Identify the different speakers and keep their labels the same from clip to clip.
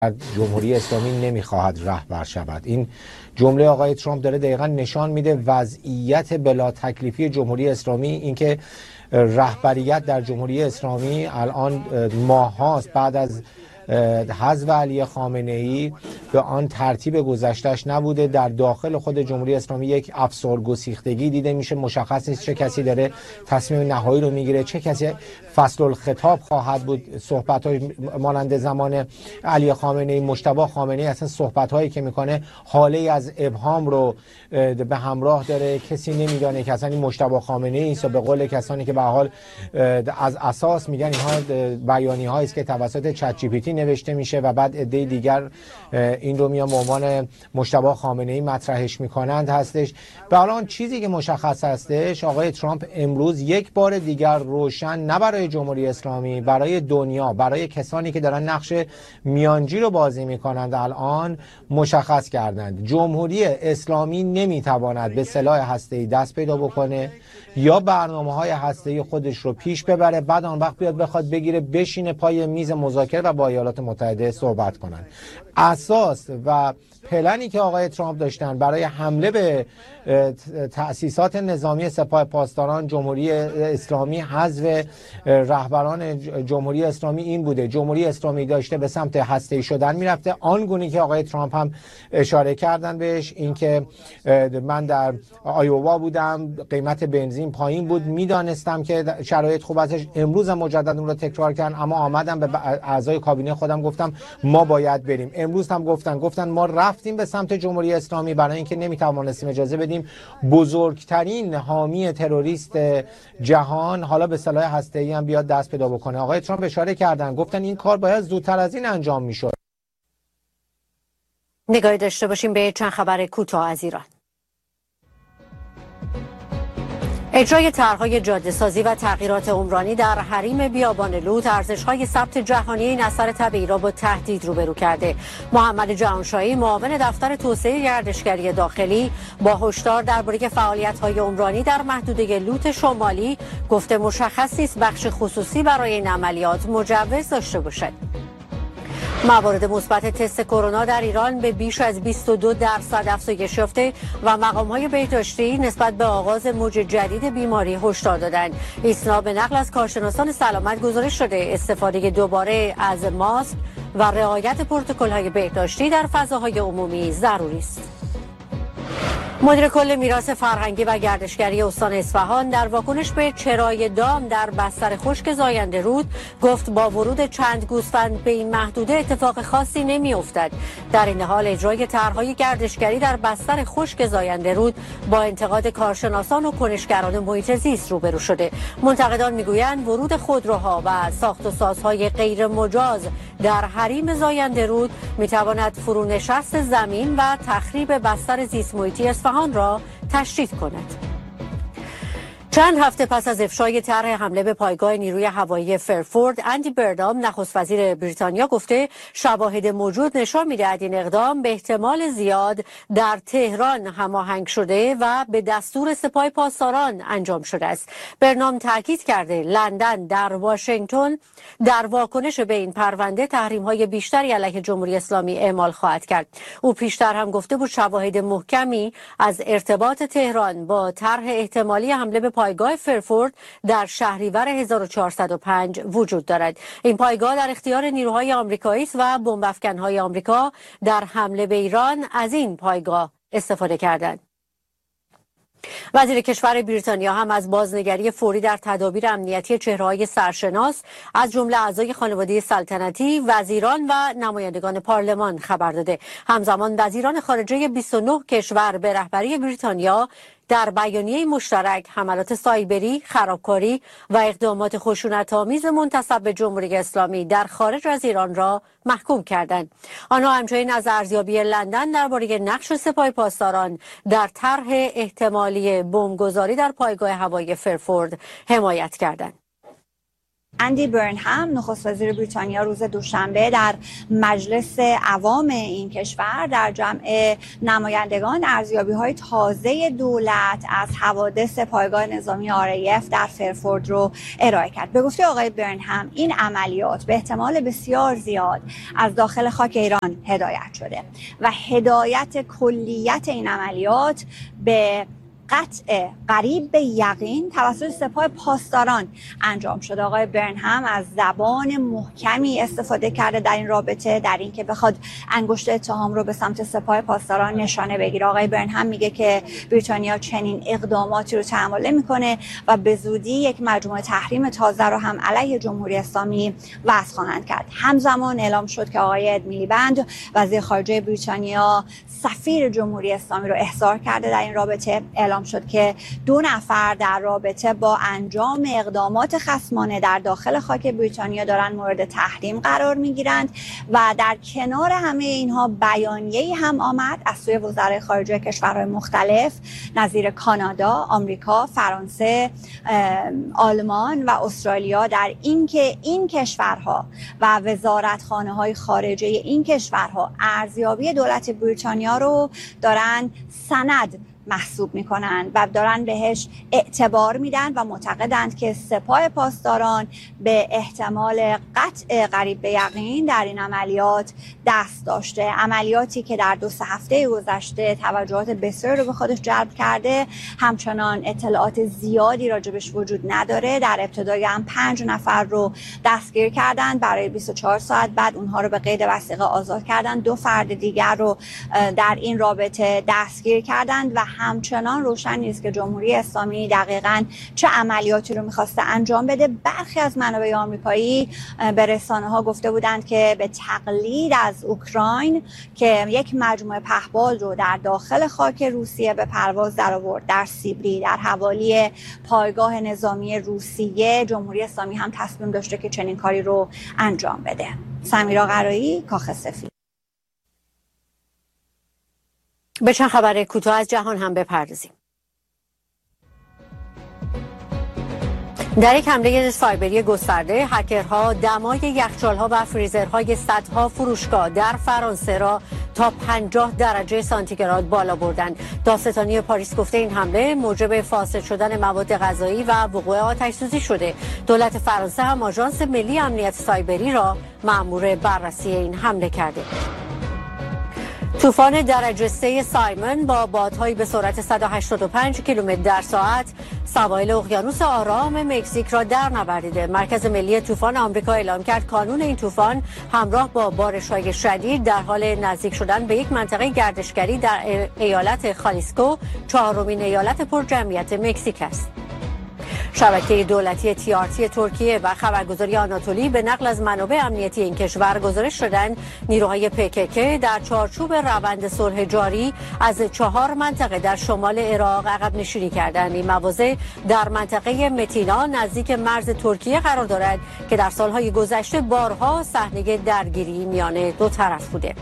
Speaker 1: جمهوری اسلامی نمیخواهد رهبر شود. این جمله آقای ترامپ داره دقیقاً نشان میده وضعیت بلا تکلیفی جمهوری اسلامی، اینکه رهبریت در جمهوری اسلامی الان ماه‌هاست بعد از حذف علی خامنه‌ای به آن ترتیب گذشتهش نبوده. در داخل خود جمهوری اسلامی یک افسارگسیختگی دیده میشه. مشخص نیست چه کسی داره تصمیم نهایی رو میگیره، چه کسی فصل الخطاب خواهد بود. صحبت‌های مانند زمان علی خامنه‌ای، مجتبی خامنه‌ای، اصلا صحبت‌هایی که میکنه حاله از ابهام رو به همراه داره. کسی نمیدونه که اصلا این مجتبی خامنه‌ای است. به قول کسانی که به حال از اساس میگن اینها بیانیه‌هایی است که توسط چت جی پی تی نوشته میشه و بعد عده دیگر این رو میان به عنوان مجتبی خامنه‌ای مطرحش میکنند هستش. به حال آن چیزی که مشخص هستش، آقای ترامپ امروز یک بار دیگر روشن، نه برای جمهوری اسلامی، برای دنیا، برای کسانی که دارن نقش میانجی رو بازی میکنند، الان مشخص کردند جمهوری اسلامی نمیتواند به سلاح هسته‌ای دست پیدا بکنه یا برنامه‌های هسته‌ای خودش رو پیش ببره، بعد آن وقت بیاد بخواد بگیره بشینه پای میز مذاکره و با ایالات متحده صحبت کنن. اساس و پلنی که آقای ترامپ داشتن برای حمله به تأسیسات نظامی سپاه پاسداران جمهوری اسلامی، حذف رهبران جمهوری اسلامی، این بوده. جمهوری اسلامی داشته به سمت هسته‌ای شدن میرفته، آنگونه که آقای ترامپ هم اشاره کردن بهش، اینکه من در آیووا بودم، قیمت بنزین پایین بود، میدانستم که شرایط خوب ازش. امروز هم مجددا اون رو تکرار کردن، اما آمدم به اعضای کابینه خودم گفتم ما باید بریم. امروز هم گفتن ما رفتیم به سمت جمهوری اسلامی برای اینکه نمیتوانستیم اجازه بدیم بزرگترین حامی تروریست جهان حالا به سلاح هسته‌ای هم بیاد دست پیدا بکنه. آقای ترامپ اشاره کردن، گفتن این کار باید زودتر از این انجام میشد.
Speaker 2: نگاهی داشته باشیم به چند خبر کوتاه از ایران. اجرای طرح‌های جاده‌سازی و تغییرات عمرانی در حریم بیابان لوط ارزش‌های ثبت جهانی این اثر طبیعی را با تهدید روبرو کرده. محمد جهانشاهی، معاون دفتر توسعه گردشگری داخلی، با هشدار درباره فعالیت‌های عمرانی در محدوده لوط شمالی گفته مشخص نیست بخش خصوصی برای این عملیات مجوز داشته باشد. موارد مثبت تست کرونا در ایران به بیش از 22% افزایش یافته و مقام‌های بهداشتی نسبت به آغاز موج جدید بیماری هشدار دادند. ایسنا به نقل از کارشناسان سلامت گزارش شده استفاده دوباره از ماسک و رعایت پروتکل‌های بهداشتی در فضاهای عمومی ضروری است. مدیر کل میراث فرهنگی و گردشگری استان اصفهان در واکنش به چرای دام در بستر خشک زاینده رود گفت با ورود چند گوسفند به این محدوده اتفاق خاصی نمی‌افتد. در این حال اجرای طرح‌های گردشگری در بستر خشک زاینده رود با انتقاد کارشناسان و کنشگران محیط زیست روبرو شده. منتقدان میگویند ورود خودروها و ساخت و سازهای غیر مجاز در حریم زاینده رود می‌تواند فرونشست زمین و تخریب بستر زیست محیطی اصفهان را تشدید کند. چند هفته پس از افشای طرح حمله به پایگاه نیروی هوایی فرفورد، اندی بردام نخست وزیر بریتانیا گفته شواهد موجود نشان می‌دهد این اقدام به احتمال زیاد در تهران هماهنگ شده و به دستور سپاه پاسداران انجام شده است. بردام تاکید کرده لندن در واشنگتن در واکنش به این پرونده تحریم‌های بیشتری علیه جمهوری اسلامی اعمال خواهد کرد. او پیشتر هم گفته بود شواهد محکمی از ارتباط تهران با طرح احتمالی حمله به پایگاه فرفورد در شهریور 1405 وجود دارد. این پایگاه در اختیار نیروهای آمریکایی است و بمب‌افکن‌های آمریکا در حمله به ایران از این پایگاه استفاده کردند. وزیر کشور بریتانیا هم از بازنگری فوری در تدابیر امنیتی چهره‌های سرشناس از جمله اعضای خانواده سلطنتی، وزیران و نمایندگان پارلمان خبر داده. همزمان وزیران خارجه 29 کشور به رهبری بریتانیا در بیانیه مشترک حملات سایبری، خرابکاری و اقدامات خشونت‌آمیز منتسب به جمهوری اسلامی در خارج از ایران را محکوم کردند. آنها همچنین از ارزیابی لندن درباره نقش سپاه پاسداران در طرح احتمالی بمبگذاری در پایگاه هوایی فرفورد حمایت کردند.
Speaker 3: اندی برنهام نخست وزیر بریتانیا روز دوشنبه در مجلس عوام این کشور در جمع نمایندگان ارزیابی‌های تازه دولت از حوادث پایگاه نظامی RAF در فرفورد رو ارائه کرد. به گفته آقای برنهام این عملیات به احتمال بسیار زیاد از داخل خاک ایران هدایت شده و هدایت کلیت این عملیات به قطع قریب به یقین توسط سپاه پاسداران انجام شده. آقای برنهام از زبان محکمی استفاده کرده در این رابطه، در اینکه بخواد انگشت اتهام رو به سمت سپاه پاسداران نشانه بگیره. آقای برنهام میگه که بریتانیا چنین اقداماتی رو تحمل نمی‌کنه و به زودی یک مجموعه تحریم تازه رو هم علیه جمهوری اسلامی وضع خواهند کرد. همزمان اعلام شد که آقای اد میلیبند وزیر خارجه بریتانیا سفیر جمهوری اسلامی رو احضار کرده در این رابطه. اعلام شد که 2 نفر در رابطه با انجام اقدامات خصمانه در داخل خاک بریتانیا دارن مورد تحریم قرار میگیرند و در کنار همه اینها بیانیه‌ای هم آمد از سوی وزرای خارجه کشورهای مختلف نظیر کانادا، آمریکا، فرانسه، آلمان و استرالیا در اینکه این کشورها و وزارتخانه‌های خارجه این کشورها ارزیابی دولت بریتانیا رو دارن سند محسوب میکنن و دارن بهش اعتبار میدن و معتقدند که سپاه پاسداران به احتمال قطع قریب به یقین در این عملیات دست داشته. عملیاتی که در 2-3 هفته گذشته توجهات بسیاری رو به خودش جلب کرده، همچنان اطلاعات زیادی راجبش وجود نداره. در ابتدای هم 5 نفر رو دستگیر کردن، برای 24 ساعت بعد اونها رو به قید وثیقه آزاد کردن. 2 فرد دیگر رو در این رابطه دستگیر کردند و همچنان روشن نیست که جمهوری اسلامی دقیقاً چه عملیاتی رو می‌خواسته انجام بده. برخی از منابع آمریکایی به رسانه‌ها گفته بودند که به تقلید از اوکراین که یک مجموعه پهپاد رو در داخل خاک روسیه به پرواز درآورد در سیبری در حوالی پایگاه نظامی روسیه، جمهوری اسلامی هم تصمیم داشته که چنین کاری رو انجام بده. سمیرا قرایی، کاخ سفید.
Speaker 2: به چند خبر کوتاه از جهان هم بپردازیم. در یک حمله سایبری گسترده، هکرها دمای یخچال‌ها و فریزرهای صدها فروشگاه در فرانسه را تا 50 درجه سانتیگراد بالا بردند. دادستانی پاریس گفته این حمله موجب فاسد شدن مواد غذایی و وقوع آتش‌سوزی شده. دولت فرانسه هم آژانس ملی امنیت سایبری را مأمور بررسی این حمله کرده. طوفان درجه 3 سایمون با بادهایی به سرعت 185 کیلومتر در ساعت سواحل اقیانوس آرام مکزیک را در نوردیده. مرکز ملی طوفان آمریکا اعلام کرد کانون این طوفان همراه با بارش‌های شدید در حال نزدیک شدن به یک منطقه گردشگری در ایالت خالیسکو، 4مین ایالت پرجمعیت مکزیک است. شبکه دولتی TRT ترکیه و خبرگزاری آناتولی به نقل از منابع امنیتی این کشور گزارش شدند نیروهای PKK در چارچوب روند صلح جاری از 4 منطقه در شمال عراق عقب نشینی کردند. این مواضع در منطقه متینا نزدیک مرز ترکیه قرار دارد که در سالهای گذشته بارها صحنه درگیری میان دو طرف بوده.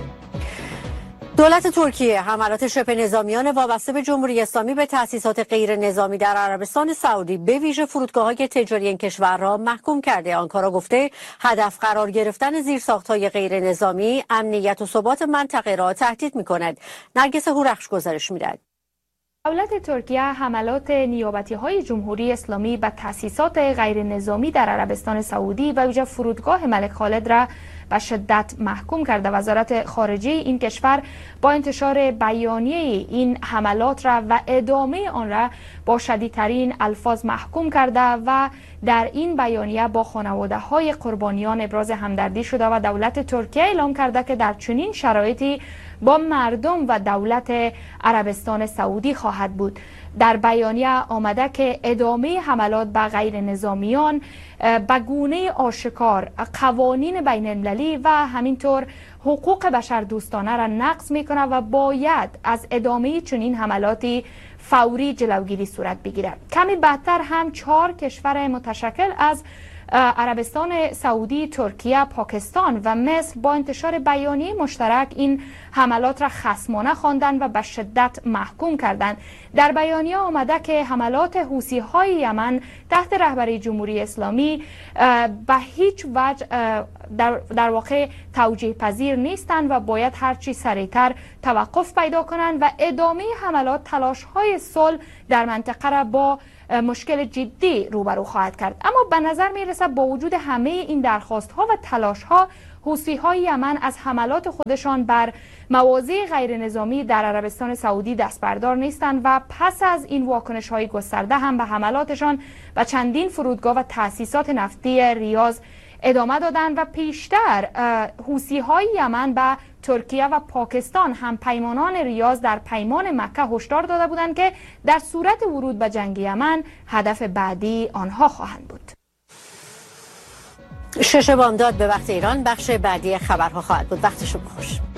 Speaker 2: دولت ترکیه حملات شبه نظامیان وابسته به جمهوری اسلامی به تأسیسات غیر نظامی در عربستان سعودی به ویژه فرودگاه‌های تجاری این کشور را محکوم کرده. آنکارا گفته هدف قرار گرفتن زیرساخت‌های غیر نظامی امنیت و ثبات منطقه را تهدید می‌کند. نرگس هورخش گزارش می‌دهد.
Speaker 4: دولت ترکیه حملات نیابتی‌های جمهوری اسلامی به تأسیسات غیر نظامی در عربستان سعودی و ویژه فرودگاه ملک خالد را به شدت محکوم کرده. وزارت خارجه این کشور با انتشار بیانیه این حملات را و ادامه آن را با شدیدترین الفاظ محکوم کرده و در این بیانیه با خانواده‌های قربانیان ابراز همدردی شده و دولت ترکیه اعلام کرده که در چنین شرایطی با مردم و دولت عربستان سعودی خواهد بود. در بیانیه آمده که ادامه حملات به غیر نظامیان به گونه آشکار قوانین بین المللی و همینطور حقوق بشر دوستانه را نقض میکنه و باید از ادامه چنین حملاتی فوری جلوگیری صورت بگیرد. کمی بعدتر هم 4 کشور متشکل از عربستان سعودی، ترکیه، پاکستان و مصر با انتشار بیانیه مشترک این حملات را خصمانه خواندند و به شدت محکوم کردند. در بیانیه آمده که حملات حوثی‌های یمن تحت رهبری جمهوری اسلامی به هیچ وجه در واقع توجیه پذیر نیستند و باید هرچی سریعتر توقف پیدا کنند و ادامه حملات تلاش‌های صلح در منطقه را با مشکل جدی روبرو خواهد کرد. اما به نظر میرسه با وجود همه این درخواست‌ها و تلاش‌ها، حوثی‌های یمن از حملات خودشان بر مواضع غیر نظامی در عربستان سعودی دست بردار نیستند و پس از این واکنش‌های گسترده هم به حملاتشان و چندین فرودگاه و تأسیسات نفتی ریاض ادامه دادند و پیشتر حوثی‌های یمن به ترکیه و پاکستان هم پیمانان ریاض در پیمان مکه هشدار داده بودند که در صورت ورود به جنگ یمن هدف بعدی آنها خواهند بود.
Speaker 2: 6 بامداد به وقت ایران بخش بعدی خبرها خواهد بود. وقت شما خوش.